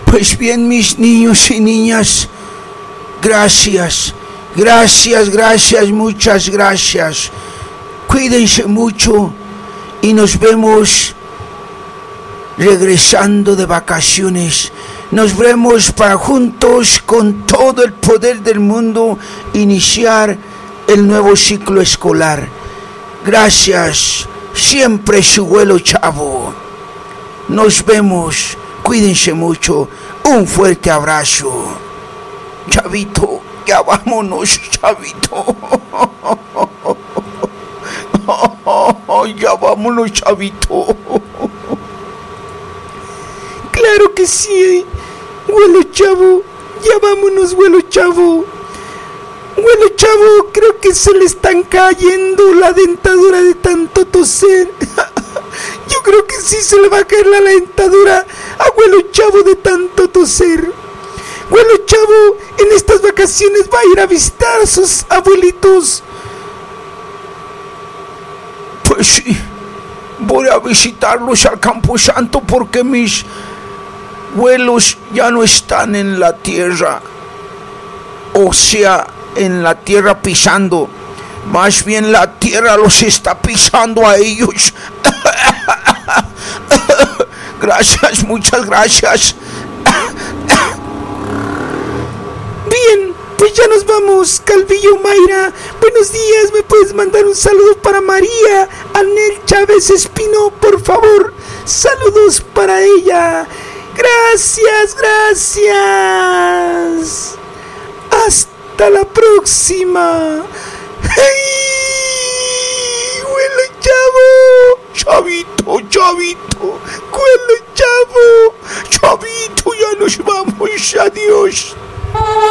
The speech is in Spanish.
Pues bien, mis niños y niñas, gracias, gracias, gracias, muchas gracias. Cuídense mucho y nos vemos regresando de vacaciones. Nos vemos para juntos, con todo el poder del mundo, iniciar el nuevo ciclo escolar. Gracias, siempre su abuelo Chavo. Nos vemos, cuídense mucho, un fuerte abrazo. Chavito, ya vámonos, Chavito. Ya vámonos, Chavito. Claro que sí, abuelo Chavo. Ya vámonos, abuelo Chavo. Abuelo Chavo, creo que se le están cayendo la dentadura de tanto toser. Yo creo que sí se le va a caer la dentadura a abuelo Chavo de tanto toser. Abuelo Chavo en estas vacaciones va a ir a visitar a sus abuelitos. Pues sí, voy a visitarlos al Camposanto porque mis abuelos ya no están en la tierra. O sea, en la tierra pisando. Más bien la tierra los está pisando a ellos. Gracias, muchas gracias. Bien, pues ya nos vamos, Calvillo Mayra. Buenos días, ¿me puedes mandar un saludo para María Anel Chávez Espino, por favor? Saludos para ella. Gracias, gracias. Hasta la próxima. ¡Hey! ¡Abuelo Chavo! Chavito, Chavito, abuelo Chavo, Chavito, ya nos vamos, adiós.